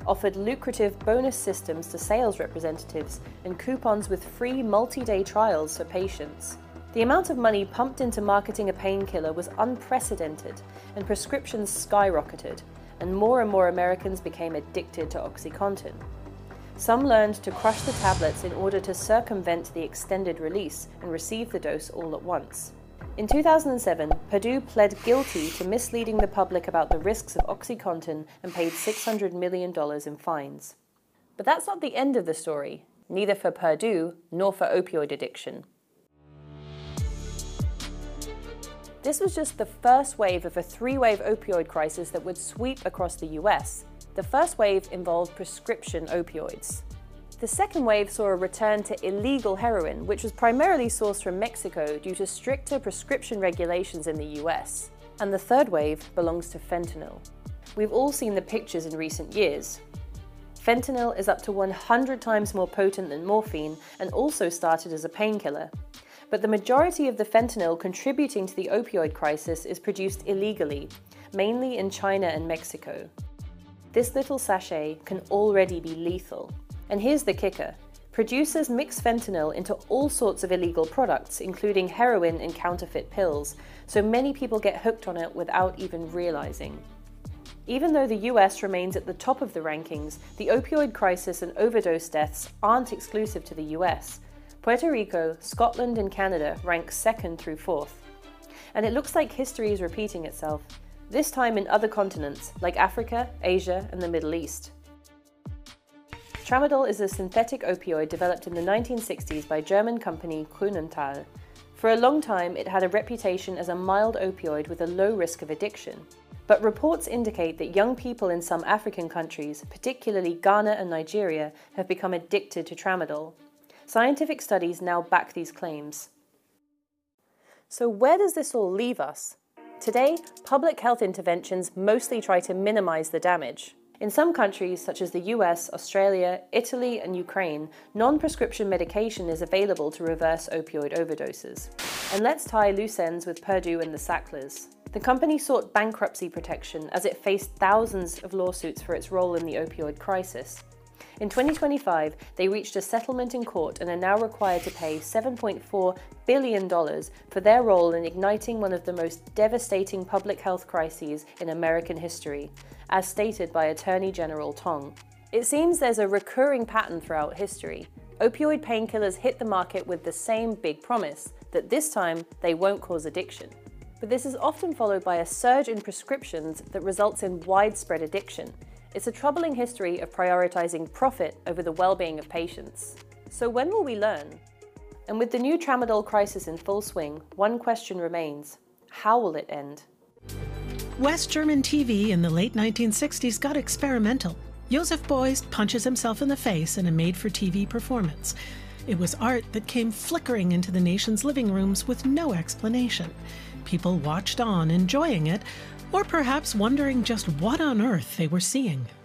offered lucrative bonus systems to sales representatives and coupons with free multi-day trials for patients. The amount of money pumped into marketing a painkiller was unprecedented, and prescriptions skyrocketed, and more Americans became addicted to OxyContin. Some learned to crush the tablets in order to circumvent the extended release and receive the dose all at once. In 2007, Purdue pled guilty to misleading the public about the risks of OxyContin and paid $600 million in fines. But that's not the end of the story, neither for Purdue nor for opioid addiction. This was just the first wave of a three-wave opioid crisis that would sweep across the US. The first wave involved prescription opioids. The second wave saw a return to illegal heroin, which was primarily sourced from Mexico due to stricter prescription regulations in the US. And the third wave belongs to fentanyl. We've all seen the pictures in recent years. Fentanyl is up to 100 times more potent than morphine and also started as a painkiller. But the majority of the fentanyl contributing to the opioid crisis is produced illegally, mainly in China and Mexico. This little sachet can already be lethal. And here's the kicker. Producers mix fentanyl into all sorts of illegal products, including heroin and counterfeit pills, so many people get hooked on it without even realizing. Even though the US remains at the top of the rankings, the opioid crisis and overdose deaths aren't exclusive to the US. Puerto Rico, Scotland, and Canada rank second through fourth. And it looks like history is repeating itself, this time in other continents like Africa, Asia, and the Middle East. Tramadol is a synthetic opioid developed in the 1960s by German company Grünenthal. For a long time, it had a reputation as a mild opioid with a low risk of addiction. But reports indicate that young people in some African countries, particularly Ghana and Nigeria, have become addicted to tramadol. Scientific studies now back these claims. So where does this all leave us? Today, public health interventions mostly try to minimize the damage. In some countries, such as the US, Australia, Italy, and Ukraine, non-prescription medication is available to reverse opioid overdoses. And let's tie loose ends with Purdue and the Sacklers. The company sought bankruptcy protection as it faced thousands of lawsuits for its role in the opioid crisis. In 2025, they reached a settlement in court and are now required to pay $7.4 billion for their role in igniting one of the most devastating public health crises in American history, as stated by Attorney General Tong. It seems there's a recurring pattern throughout history. Opioid painkillers hit the market with the same big promise, that this time they won't cause addiction. But this is often followed by a surge in prescriptions that results in widespread addiction. It's a troubling history of prioritizing profit over the well-being of patients. So when will we learn? And with the new tramadol crisis in full swing, one question remains: how will it end? West German TV in the late 1960s got experimental. Josef Beuys punches himself in the face in a made-for-TV performance. It was art that came flickering into the nation's living rooms with no explanation. People watched on, enjoying it, or perhaps wondering just what on earth they were seeing.